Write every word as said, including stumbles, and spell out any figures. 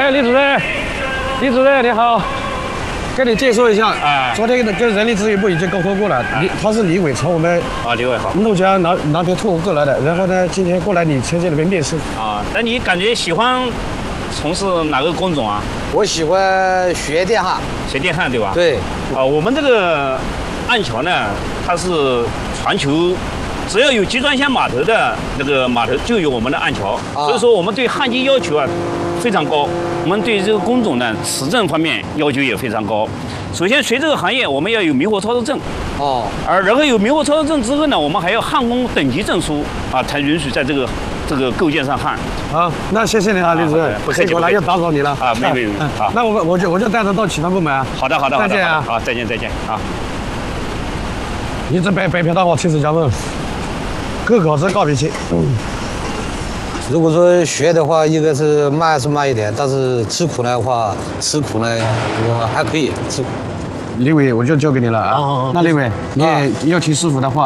哎，李主任，李主任你好，给你介绍一下，哎，昨天跟人力资源部已经沟通过了，李他是李伟，从我们啊李伟好， 怒江南南边拓过来的，然后呢，今天过来你车间里面面试。 啊，那你感觉喜欢从事哪个工种啊？ 我喜欢学电焊， 学电焊对吧？ 对。 啊，我们这个暗桥呢，它是全球。只要有集装箱码头的那个码头，就有我们的暗桥，啊、所以说我们对焊机要求啊非常高。我们对这个工种呢，持证方面要求也非常高。首先学这个行业，我们要有明火操作证，哦，而然后有明火操作证之后呢，我们还要焊工等级证书啊，才允许在这个这个构件上焊。 好，那谢谢你啊，李主任， 不客气， 过来又打扰你了啊，没没没，好， 那我我就我就带他到其他部门啊。 好的好的， 再见啊， 好，再见再见啊。 一直白白嫖到我天使家问。各考是告别期。嗯， 如果说学的话，应该是慢是慢一点，但是吃苦的话，吃苦呢，我还可以吃。 李伟，我就交给你了啊。哦、那李伟，你也要听师傅的话。